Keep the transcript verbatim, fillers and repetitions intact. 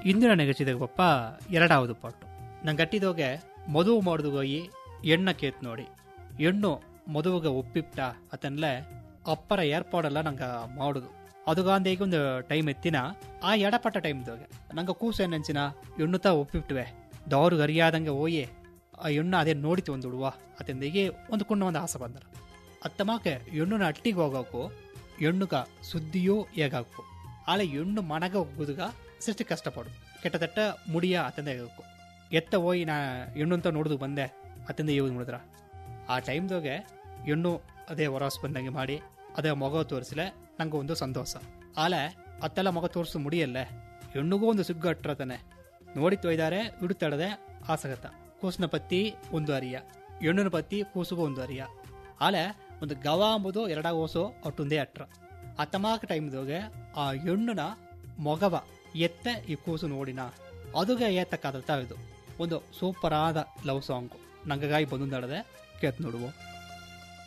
ಇಂದಿನ ನೆಗಚಿದಾಗ ಪಪ್ಪ ಎರಡಾவது ಪಾಟು ನಂಗೆ ಗಟ್ಟಿದೋಗೆ ಮದುವೆ ಮಾಡಿದೋಗಿ ಎಣ್ಣ ಕೇತ್ ನೋಡಿ ಹೆಣ್ಣು ಮದುವೆಗೆ ಒಪ್ಪಿಪ್ಟ ಅತನ್ಲೆ ಅಪ್ಪರ ಏರ್ಪಾಡೆಲ್ಲ ನಂಗೆ ಮಾಡುದು ಅದುಗಾಂದ ಈಗ ಒಂದು ಟೈಮ್ ಎತ್ತಿನ ಆ ಎಡಪಟ್ಟ ಟೈಮ್ದೋಗೆ ನಂಗೆ ಕೂಸು ಏನಂಚಿನ ಹೆಣ್ಣು ತಾ ಒಪ್ಪಿಪ್ಟವೆ ದವ್ರಿಗೆ ಅರಿಯಾದಂಗೆ ಹೋಯೆ ಆ ಹೆಣ್ಣು ಅದೇ ನೋಡಿತು ಒಂದು ಹುಡುವ ಅತಂದಿಗೆ ಒಂದು ಕುಣ್ಣ ಒಂದು ಆಸೆ ಬಂದರು ಅತ್ತಮಾಕೆ ಹೆಣ್ಣುನ ಅಟ್ಟಿಗೆ ಹೋಗೋಕು ಹೆಣ್ಣುಗ ಸುದ್ದಿಯೂ ಹೇಗಾಕು ಆಳೆ ಹೆಣ್ಣು ಮನಗ ಹೋಗುದುಗ ಸೃಷ್ಟಿ ಕಷ್ಟಪಡು ಕೆಟ್ಟದಟ್ಟ ಮುಡಿಯ ಅತಂದ ಹೇಗಬೇಕು ಎತ್ತ ಹೋಗಿ ನಾ ಹೆಣ್ಣು ಅಂತ ನೋಡಿದು ಬಂದೆ ಅತಂದ ಯೂಸ್ ಮಾಡಿದ್ರ ಆ ಟೈಮ್ದೋಗೆ ಹೆಣ್ಣು ಅದೇ ಹೊರಸ್ ಬಂದಂಗೆ ಮಾಡಿ ಅದೇ ಮಗ ತೋರಿಸಲೆ ನಂಗೆ ಒಂದು ಸಂತೋಷ ಆಲೆ ಅತ್ತೆಲ್ಲ ಮಗ ತೋರಿಸು ಮುಡಿಯಲ್ಲೇ ಹೆಣ್ಣುಗೂ ಒಂದು ಸುಗ್ಗ ಅಟ್ರತಾನೆ ನೋಡಿ ತೊಯ್ದಾರೆ ಹಿಡುತ್ತಾಡದೆ ಆಸಗತ್ತ ಕೂಸಿನ ಪತ್ತಿ ಒಂದು ಅರಿಯ ಹೆಣ್ಣಿನ ಪತ್ತಿ ಕೂಸುಗೂ ಒಂದು ಅರಿಯ ಆಲೆ ಒಂದು ಗವ ಅಂಬುದು ಎರಡಾಗ ಓಸು ಒಟ್ಟೊಂದೇ ಅಟ್ರ ಆ ತಮಾಕ ಟೈಮ್ದೋಗೆ ಆ ಹೆಣ್ಣುನ ಮೊಗವ ಎತ್ತ ಈ ಕೂಸು ನೋಡಿನ ಅದುಗೆ ಏತಕ್ಕಾದತ್ತ ಇದು ಒಂದು ಸೂಪರ್ ಆದ ಲವ್ ಸಾಂಗು ನಂಗಾಗಿ ಬಂದು ಕೇತ್ ನೋಡುವ.